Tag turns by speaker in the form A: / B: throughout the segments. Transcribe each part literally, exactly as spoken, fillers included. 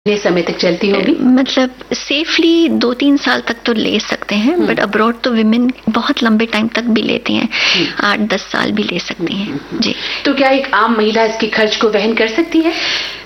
A: कितने समय तक चलती होगी?
B: मतलब सेफली दो तीन साल तक तो ले सकते हैं, बट अब्रॉड तो विमेन बहुत लंबे टाइम तक भी लेती हैं, आठ दस साल भी ले सकती हैं। जी।
A: तो क्या एक आम महिला इसके खर्च को वहन कर सकती है?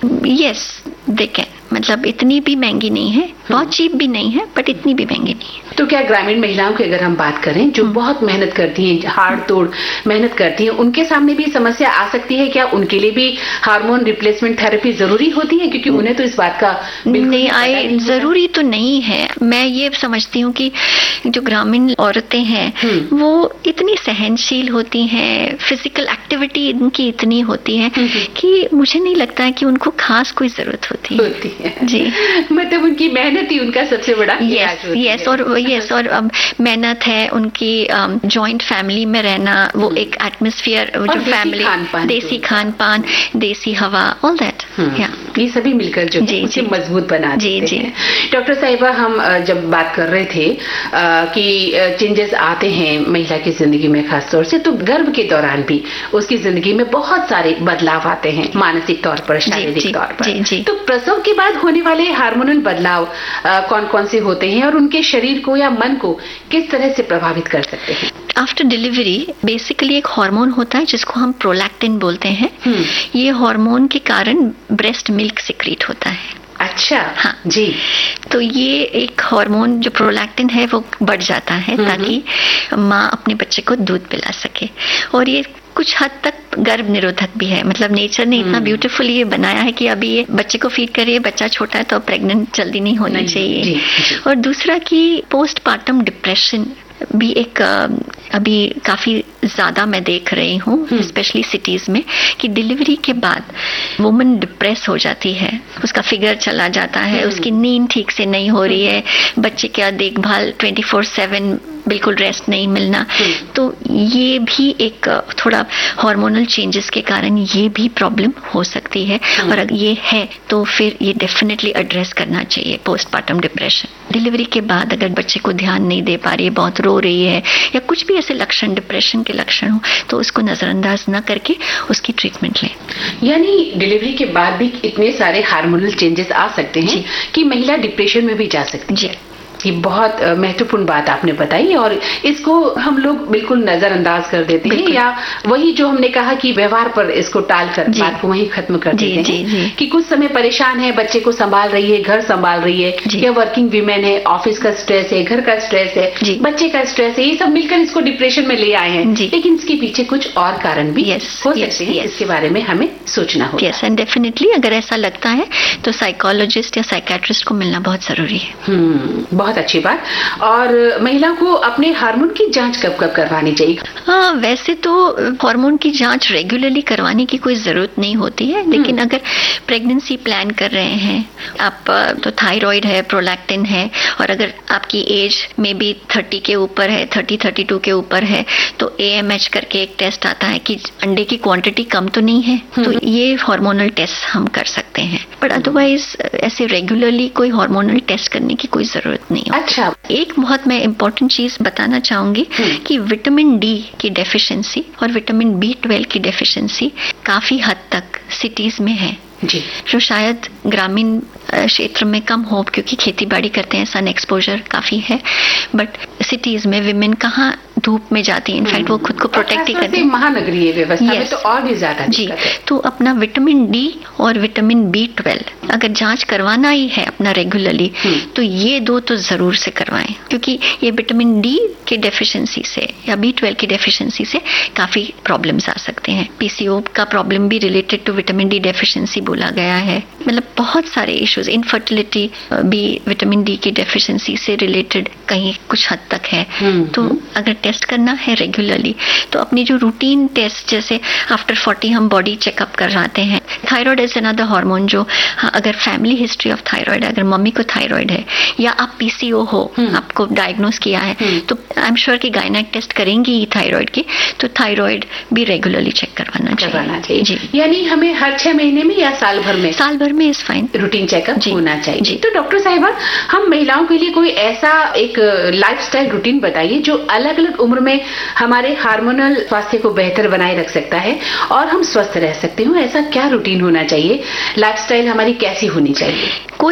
B: यस, देखें, मतलब इतनी भी महंगी नहीं है, बहुत चीप भी नहीं है, बट इतनी भी महंगी नहीं है।
A: तो क्या ग्रामीण महिलाओं की अगर हम बात करें जो बहुत मेहनत करती हैं, हाड़ तोड़ मेहनत करती हैं, उनके सामने भी समस्या आ सकती है? क्या उनके लिए भी हार्मोन रिप्लेसमेंट थेरेपी जरूरी होती है? क्योंकि उन्हें तो इस बात का
B: नहीं आए, जरूरी तो नहीं है। मैं ये समझती हूँ कि जो ग्रामीण औरतें हैं वो इतनी सहनशील होती हैं, फिजिकल एक्टिविटी इनकी इतनी होती है कि मुझे नहीं लगता है कि उनको खास कोई जरूरत होती है।
A: होती है
B: जी।
A: मतलब उनकी मेहनत ही उनका सबसे बड़ा
B: यस यस और यस और अब मेहनत है उनकी, जॉइंट फैमिली में रहना, वो एक एटमॉस्फेयर, जो फैमिली, देसी खान पान, देसी हवा, ऑल दैट,
A: ये सभी मिलकर जो
B: जी,
A: उसे मजबूत बना
B: जी,
A: देते
B: जी।
A: हैं। डॉक्टर साहिबा, हम जब बात कर रहे थे आ, कि चेंजेस आते हैं महिला की जिंदगी में खासतौर से, तो गर्भ के दौरान भी उसकी जिंदगी में बहुत सारे बदलाव आते हैं, मानसिक तौर पर, शारीरिक तौर पर।
B: जी, जी।
A: तो प्रसव के बाद होने वाले हार्मोनल बदलाव कौन कौन से होते हैं और उनके शरीर को या मन को किस तरह से प्रभावित कर सकते हैं?
B: आफ्टर डिलीवरी बेसिकली एक हार्मोन होता है जिसको हम प्रोलैक्टिन बोलते हैं। ये हार्मोन के कारण ब्रेस्ट मिल्क सिक्रीट होता है।
A: अच्छा,
B: हाँ
A: जी।
B: तो ये एक हार्मोन जो प्रोलैक्टिन है वो बढ़ जाता है ताकि माँ अपने बच्चे को दूध पिला सके, और ये कुछ हद तक गर्भ निरोधक भी है। मतलब नेचर ने इतना ब्यूटीफुल ये बनाया है कि अभी ये बच्चे को फीड करिए, बच्चा छोटा है तो प्रेग्नेंट जल्दी नहीं होना नहीं, चाहिए।
A: जी, जी।
B: और दूसरा कि पोस्टपार्टम डिप्रेशन भी एक अभी काफी ज्यादा मैं देख रही हूँ, स्पेशली सिटीज में, कि डिलीवरी के बाद वुमन डिप्रेस हो जाती है, उसका फिगर चला जाता है, उसकी नींद ठीक से नहीं हो रही है, बच्चे का देखभाल ट्वेंटी फोर सेवन बिल्कुल रेस्ट नहीं मिलना। तो ये भी एक थोड़ा हार्मोनल चेंजेस के कारण ये भी प्रॉब्लम हो सकती है, और अगर ये है तो फिर ये डेफिनेटली एड्रेस करना चाहिए, पोस्टपार्टम डिप्रेशन। डिलीवरी के बाद अगर बच्चे को ध्यान नहीं दे पा रही है, बहुत रो रही है, या कुछ भी ऐसे लक्षण, डिप्रेशन के लक्षण हो, तो उसको नजरअंदाज न करके उसकी ट्रीटमेंट लें।
A: यानी डिलीवरी के बाद भी इतने सारे हार्मोनल चेंजेस आ सकते हैं कि महिला डिप्रेशन में भी जा सकती है। ये बहुत महत्वपूर्ण बात आपने बताई, और इसको हम लोग बिल्कुल नजरअंदाज कर देते हैं, या वही जो हमने कहा कि व्यवहार पर इसको टाल कर बात को वहीं खत्म कर देते
B: जी,
A: हैं।
B: जी,
A: कि कुछ समय परेशान है, बच्चे को संभाल रही है, घर संभाल रही है, या वर्किंग वीमेन है, ऑफिस का स्ट्रेस है, घर का स्ट्रेस है, बच्चे का स्ट्रेस है, ये सब मिलकर इसको डिप्रेशन में ले आए हैं। लेकिन इसके पीछे कुछ और कारण भी
B: yes,
A: हो
B: yes,
A: सकते हैं,
B: yes.
A: इसके बारे में हमें सोचना होगा।
B: यस, एंड डेफिनेटली अगर ऐसा लगता है तो साइकोलॉजिस्ट या साइकेट्रिस्ट को मिलना बहुत जरूरी है।
A: हम्म, बहुत अच्छी बात। और महिलाओं को अपने हार्मोन की जांच कब कब करवानी चाहिए?
B: हाँ, वैसे तो हार्मोन की जांच रेगुलरली करवाने की कोई जरूरत नहीं होती है, लेकिन अगर प्रेगनेंसी प्लान कर रहे हैं आप, तो थायराइड है, प्रोलैक्टिन है, और अगर आपकी एज में भी थर्टी के ऊपर है, थर्टी थर्टी टू के ऊपर है, तो ए एम एच करके एक टेस्ट आता है कि अंडे की क्वांटिटी कम तो नहीं है, तो ये हार्मोनल टेस्ट हम कर सकते हैं। बट अदरवाइज ऐसे रेगुलरली कोई हार्मोनल टेस्ट करने की कोई जरूरत नहीं होती।
A: अच्छा,
B: एक बहुत मैं इम्पोर्टेंट चीज बताना चाहूंगी कि विटामिन डी की डेफिशिएंसी और विटामिन बी ट्वेल्व की डेफिशिएंसी काफी हद तक सिटीज में है,
A: जी,
B: जो शायद ग्रामीण क्षेत्र में कम हो, क्योंकि खेती बाड़ी करते हैं, सन एक्सपोजर काफी है। बट सिटीज में विमेन कहाँ धूप में जाती है, इनफैक्ट वो खुद को प्रोटेक्ट ही करती है,
A: महानगरीय व्यवस्था
B: yes.
A: में तो और भी ज्यादा
B: जी। तो अपना विटामिन डी और विटामिन बी ट्वेल्व अगर जांच करवाना ही है अपना रेगुलरली, तो ये दो तो जरूर से करवाएं, क्योंकि ये विटामिन डी की डेफिशिएंसी से या बी ट्वेल्व की डेफिशिएंसी से काफी प्रॉब्लम्स आ सकते हैं। पीसीओ का प्रॉब्लम भी related to vitamin D deficiency बोला गया है। मतलब बहुत सारे इश्यूज, इनफर्टिलिटी भी विटामिन डी की डेफिशिएंसी से रिलेटेड कहीं कुछ हद तक है। तो अगर टेस्ट करना है रेगुलरली तो अपनी जो रूटीन टेस्ट, जैसे आफ्टर फोर्टी हम बॉडी चेकअप करवाते हैं। थायराइड इज अनदर हार्मोन जो, हाँ, अगर फैमिली हिस्ट्री ऑफ थायराइड, अगर मम्मी को थायराइड है या आप पीसीओ हो, आपको डायग्नोस किया है, तो आई एम श्योर कि गायनेक टेस्ट करेंगी थायराइड की, तो थायराइड भी रेगुलरली चेक करवाना
A: करवाना चाहिए।
B: जी।
A: यानी हमें हर छह महीने में या साल भर में?
B: साल भर में इज फाइन,
A: रूटीन चेकअप होना चाहिए।
B: जी।
A: तो डॉक्टर साहिबा, हम महिलाओं के लिए कोई ऐसा एक लाइफस्टाइल रूटीन बताइए जो अलग अलग उम्र में हमारे हार्मोनल स्वास्थ्य को बेहतर बनाए रख सकता है और हम स्वस्थ रह सकते हो। ऐसा क्या रूटीन होना चाहिए? लाइफस्टाइल हमारी कैसी होनी चाहिए?
B: कोई